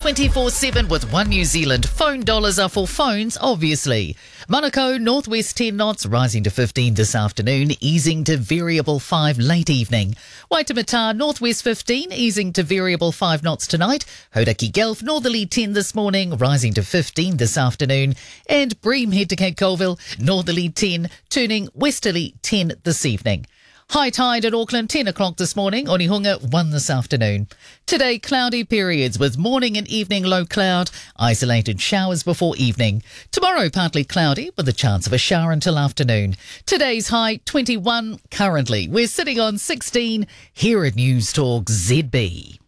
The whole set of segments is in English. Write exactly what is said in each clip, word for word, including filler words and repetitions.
twenty-four seven with One New Zealand. Phone dollars are for phones, obviously. Monaco, northwest ten knots, rising to fifteen this afternoon, easing to variable five late evening. Waitemata, northwest fifteen, easing to variable five knots tonight. Hauraki Gulf, northerly ten this morning, rising to fifteen this afternoon. And Bream, head to Cape Colville, northerly ten, turning westerly ten this evening. High tide at Auckland, ten o'clock this morning. Onehunga, one this afternoon. Today, cloudy periods with morning and evening low cloud. Isolated showers before evening. Tomorrow, partly cloudy with a chance of a shower until afternoon. Today's high, twenty-one. Currently, we're sitting on sixteen here at News Talk Z B.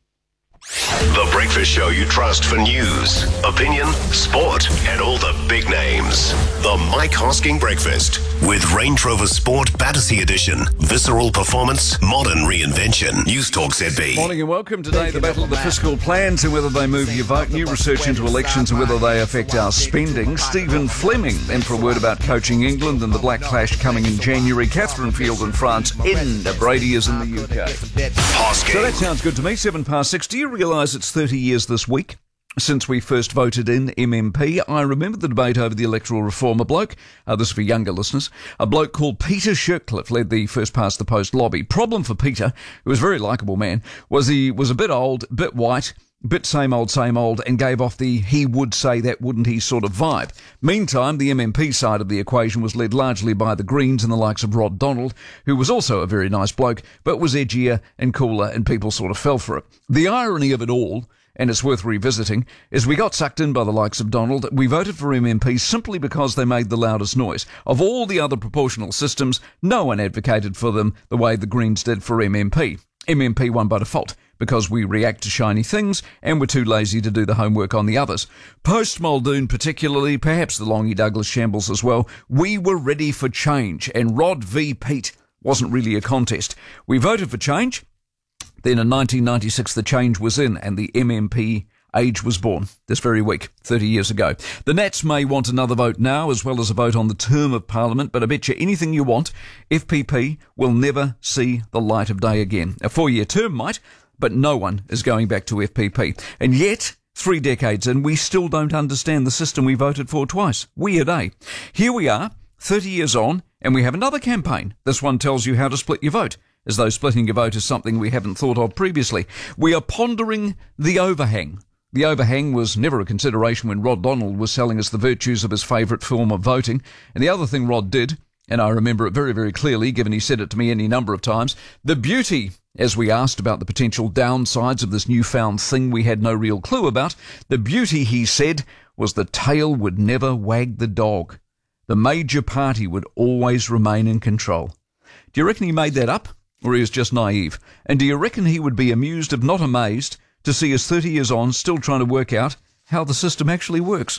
The breakfast show you trust for news, opinion, sport, and all the big names. The Mike Hosking Breakfast with Range Rover Sport Battersea Edition. Visceral performance, modern reinvention. News Talk Z B. Morning and welcome. Today, the battle of the fiscal plans and whether they move your vote. New research into elections and whether they affect our spending. Stephen Fleming, then for a word about coaching England and the Black Clash coming in January. Catherine Field in France. Ed Brady is in the U K. Hosking. So that sounds good to me. Seven past six. Do you realise it's thirty years this week since we first voted in M M P? I remember the debate over the electoral reform. A bloke, uh, this is for younger listeners, a bloke called Peter Shirtcliffe led the first past the post lobby. Problem for Peter, who was a very likeable man, was he was a bit old, bit white, bit same old, same old, and gave off the he would say that, wouldn't he sort of vibe. Meantime, the M M P side of the equation was led largely by the Greens and the likes of Rod Donald, who was also a very nice bloke, but was edgier and cooler, and people sort of fell for it. The irony of it all, and it's worth revisiting, is we got sucked in by the likes of Donald. We voted for M M P simply because they made the loudest noise. Of all the other proportional systems, no one advocated for them the way the Greens did for M M P. M M P won by default, because we react to shiny things and we're too lazy to do the homework on the others. Post-Muldoon particularly, perhaps the Longy Douglas shambles as well, we were ready for change, and Rod v Pete wasn't really a contest. We voted for change. Then in nineteen ninety-six, the change was in and the M M P age was born this very week, thirty years ago. The Nats may want another vote now, as well as a vote on the term of Parliament, but I bet you anything you want, F P P will never see the light of day again. A four-year term might, but no one is going back to F P P. And yet, three decades in, we still don't understand the system we voted for twice. Weird, eh? Here we are, thirty years on, and we have another campaign. This one tells you how to split your vote, as though splitting your vote is something we haven't thought of previously. We are pondering the overhang. The overhang was never a consideration when Rod Donald was selling us the virtues of his favourite form of voting. And the other thing Rod did, and I remember it very, very clearly, given he said it to me any number of times, the beauty, as we asked about the potential downsides of this newfound thing we had no real clue about, the beauty, he said, was the tail would never wag the dog. The major party would always remain in control. Do you reckon he made that up? Or he was just naive? And do you reckon he would be amused, if not amazed, to see us thirty years on still trying to work out how the system actually works?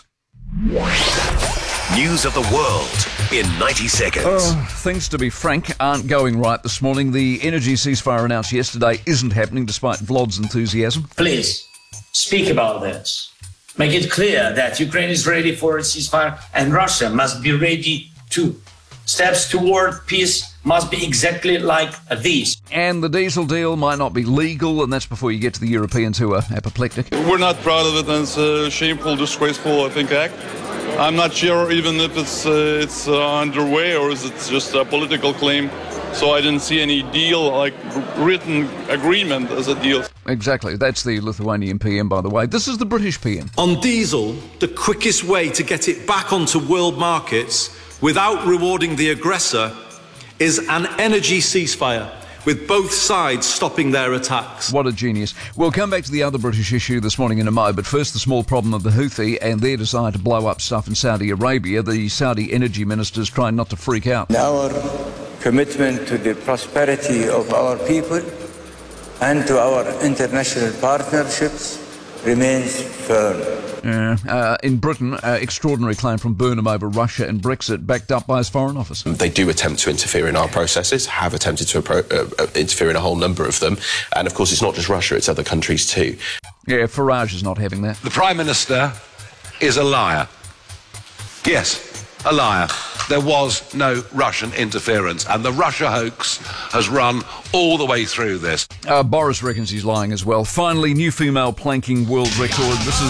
News of the world in ninety seconds. Oh, things, to be frank, aren't going right this morning. The energy ceasefire announced yesterday isn't happening despite Vlad's enthusiasm. Please, speak about this. Make it clear that Ukraine is ready for a ceasefire and Russia must be ready too. Steps toward peace must be exactly like these. And the diesel deal might not be legal, and that's before you get to the Europeans who are apoplectic. We're not proud of it, and it's a shameful, disgraceful, I think, act. I'm not sure even if it's uh, it's uh, underway or is it just a political claim. So I didn't see any deal, like written agreement as a deal. Exactly. That's the Lithuanian P M, by the way. This is the British P M. On diesel, the quickest way to get it back onto world markets without rewarding the aggressor is an energy ceasefire, with both sides stopping their attacks. What a genius. We'll come back to the other British issue this morning in a mo, but first the small problem of the Houthi and their desire to blow up stuff in Saudi Arabia. The Saudi energy minister's trying not to freak out. Our commitment to the prosperity of our people and to our international partnerships remains firm. Uh, uh, in Britain, uh, extraordinary claim from Burnham over Russia and Brexit, backed up by his Foreign Office. They do attempt to interfere in our processes, have attempted to appro- uh, interfere in a whole number of them. And of course, it's not just Russia, it's other countries too. Yeah, Farage is not having that. The Prime Minister is a liar. Yes, a liar. There was no Russian interference, and the Russia hoax has run all the way through this. Uh, Boris reckons he's lying as well. Finally, new female planking world record. This is